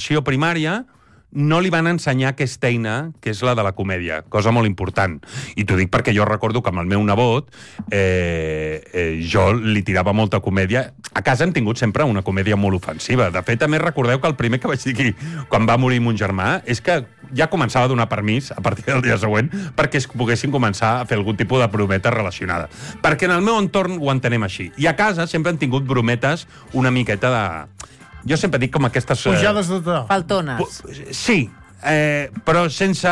l'atenció primària no li van ensenyar aquesta eina, que és la de la comèdia, cosa molt important. I t'ho dic perquè jo recordo que amb el meu nebot jo li tirava molta comèdia. A casa hem tingut sempre una comèdia molt ofensiva. De fet, també recordeu que el primer que vaig dir aquí, quan va morir mon germà, és que ja començava a donar permís a partir del dia següent perquè es poguessin començar a fer algun tipus de brometa relacionada. Perquè en el meu entorn ho entenem així. I a casa sempre han tingut brometes una miqueta de... Jo sempre dic com aquestes... Pujades de to. Faltones. Sí, però sense...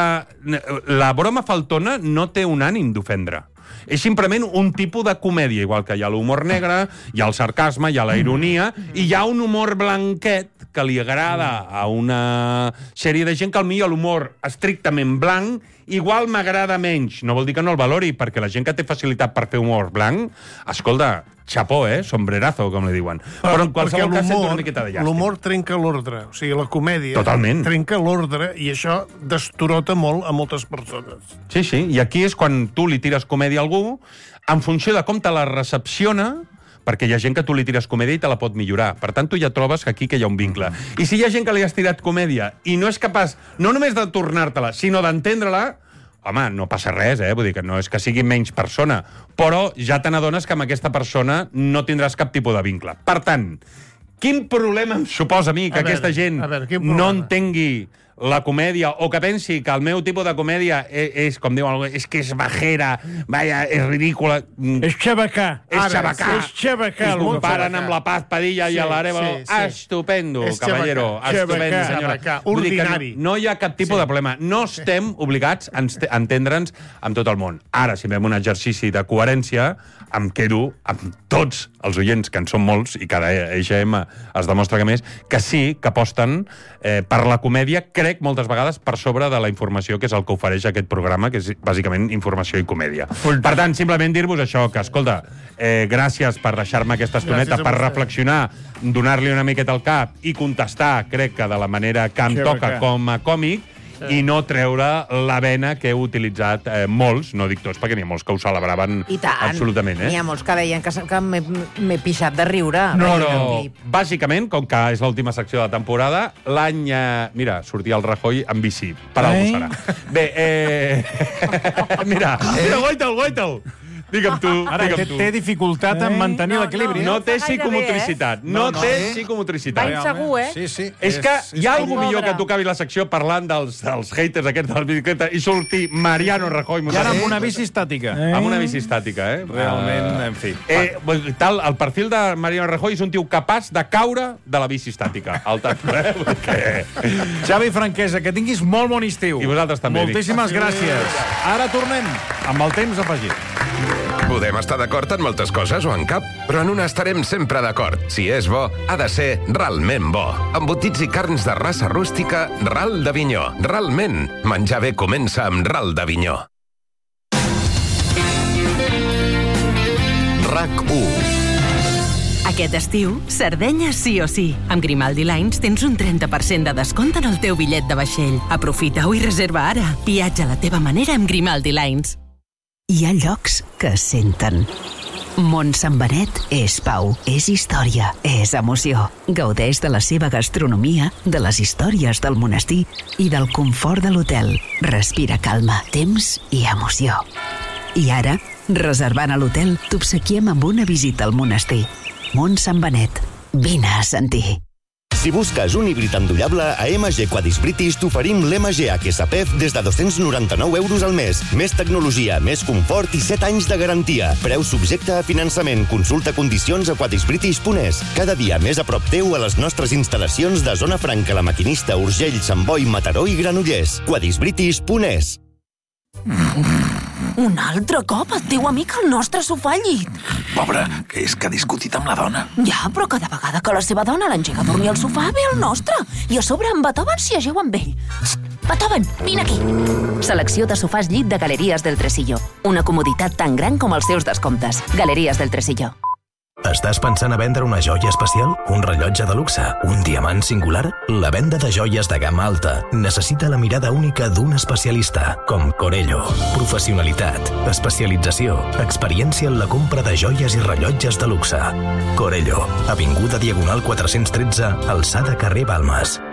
La broma faltona no té un ànim d'ofendre. És simplement un tipus de comèdia, igual que hi ha l'humor negre, hi ha el sarcasme, hi ha la ironia, i hi ha un humor blanquet que li agrada a una sèrie de gent que potser l'humor estrictament blanc igual m'agrada menys. No vol dir que no el valori, perquè la gent que té facilitat per fer humor blanc, escolta, xapó, sombrerazo, com li diuen. Però en qualsevol cas sento una miqueta de llàstima. L'humor trenca l'ordre. O sigui, la comèdia Totalment. trenca l'ordre i això destorota molt a moltes persones. Sí, sí, i aquí és quan tu li tires comèdia a algú, en funció de com te la recepciona, perquè hi ha gent que tu li tires comèdia i te la pot millorar. Per tant, tu ja trobes que aquí que hi ha un vincle. I si hi ha gent que li has tirat comèdia i no és capaç, no només de tornar-te-la, sinó d'entendre-la, home, no passa res, vull dir que no és que sigui menys persona, però ja te n'adones que amb aquesta persona no tindràs cap tipus de vincle. Per tant, quin problema em suposa a mi que aquesta gent no entengui la comèdia, o que pensi que el meu tipus de comèdia és com diuen, és que és bajera, vaya, és ridícula. És xabacà. És xabacà. És xabacà. Es comparen amb la Paz Padilla i a l'Arevalo. Estupendo, caballero. Estupendo, senyora. Ordinari. No hi ha cap tipus de problema. No estem obligats a entendre'ns amb tot el món. Ara, si fem un exercici de coherència, em quedo amb tots els oients, que en són molts, i cada EGM es demostra que més, que sí, que aposten per la comèdia, crec, moltes vegades, per sobre de la informació, que és el que ofereix aquest programa, que és bàsicament informació i comèdia. Per tant, simplement dir-vos això, que, escolta, gràcies per deixar-me aquesta estoneta, per reflexionar, donar-li una miqueta al cap i contestar, crec que de la manera que em toca com a còmic, i no treure la vena que heu utilitzat molts, no dic tots, perquè n'hi ha molts que ho celebraven absolutament. N'hi ha molts que deien que m'he pixat de riure. No, bàsicament, com que és l'última secció de la temporada, l'any... Mira, sortia el Rajoy amb bici. Per algú serà. Bé, mira, guaita'l. Digue'm tu. Ara, té dificultat en mantenir l'equilibri. No té psicomotricitat. No té psicomotricitat. Va insegur, Sí. És que hi ha algú millor que tu acabis la secció parlant dels haters aquests de la bicicleta i sortir Mariano Rajoy. I ara amb una bici estàtica. Amb una bici estàtica, Realment, en fi. El perfil de Mariano Rajoy és un tio capaç de caure de la bici estàtica. Xavi Franquesa, que tinguis molt bon estiu. I vosaltres també. Moltíssimes gràcies. Ara tornem amb el temps afegit. Podem estar d'acord en moltes coses o en cap, però en una estarem sempre d'acord. Si és bo, ha de ser realment bo. Embotits i carns de raça rústica, Ral d'Avinyó. Realment, menjar bé comença amb Ral d'Avinyó. RAC1. Aquest estiu, Sardenya sí o sí. Amb Grimaldi Lines tens un 30% de descompte en el teu bitllet de vaixell. Aprofita-ho i reserva ara. Viatja a la teva manera amb Grimaldi Lines. Hi ha llocs que senten. Mont Sant Benet és pau, és història, és emoció. Gaudeix de la seva gastronomia, de les històries del monestir i del confort de l'hotel. Respira calma, temps i emoció. I ara, reservant a l'hotel, t'obsequiem amb una visita al monestir. Mont Sant Benet. Vine a sentir. Si busques un híbrid endollable, a MG Quadis British t'oferim l'MG HSPF des de 299 € al mes. Més tecnologia, més confort i 7 anys de garantia. Preu subjecte a finançament. Consulta condicions a quadisbritish.es. Cada dia més a prop teu a les nostres instal·lacions de Zona Franca, La Maquinista, Urgell, Sant Boi, Mataró i Granollers. quadisbritish.es. Un altre cop el teu amic al nostre sofà al llit. Pobre, que és que ha discutit amb la dona. Ja, però cada vegada que la seva dona l'engega a dormir al sofà ve el nostre. I a sobre en Beethoven s'hi ageu amb ell. Beethoven, vine aquí. Selecció de sofàs llit de Galeries del Tresillo. Una comoditat tan gran com els seus descomptes. Galeries del Tresillo. Estàs pensant a vendre una joia especial? Un rellotge de luxe? Un diamant singular? La venda de joies de gamma alta necessita la mirada única d'un especialista, com Corello. Professionalitat, especialització, experiència en la compra de joies i rellotges de luxe. Corello, avinguda Diagonal 413, alçada carrer Balmes.